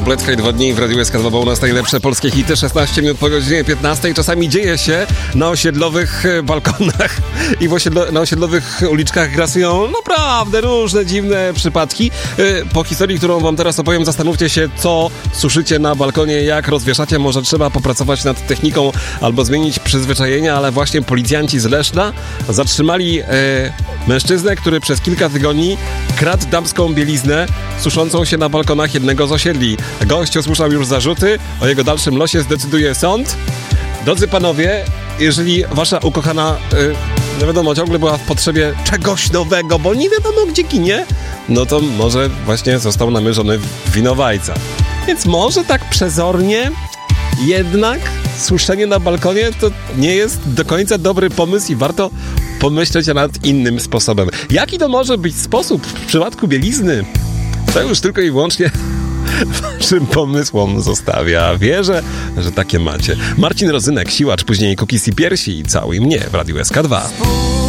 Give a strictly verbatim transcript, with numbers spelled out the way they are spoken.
Kompletkę dwa dni w Radiu S K dwa, bo u nas najlepsze polskie hity, szesnaście minut po godzinie piętnastej. Czasami dzieje się na osiedlowych balkonach i w osiedlo- na osiedlowych uliczkach grasują naprawdę różne dziwne przypadki. Po historii, którą wam teraz opowiem, zastanówcie się, co suszycie na balkonie, jak rozwieszacie. Może trzeba popracować nad techniką albo zmienić przyzwyczajenia, ale właśnie policjanci z Leszna zatrzymali e, mężczyznę, który przez kilka tygodni kradł damską bieliznę suszącą się na balkonach jednego z osiedli. Gość usłyszał już zarzuty, o jego dalszym losie zdecyduje sąd. Drodzy panowie, jeżeli wasza ukochana, yy, no wiadomo, ciągle była w potrzebie czegoś nowego, bo nie wiadomo gdzie ginie, no to może właśnie został namierzony w winowajca. Więc może tak przezornie jednak suszenie na balkonie to nie jest do końca dobry pomysł i warto pomyśleć nad innym sposobem. Jaki to może być sposób w przypadku bielizny? To już tylko i wyłącznie waszym pomysłom zostawia. Wierzę, że takie macie. Marcin Rozynek, Siłacz, później Kukis i Piersi i Całuj mnie w Radiu S K dwa.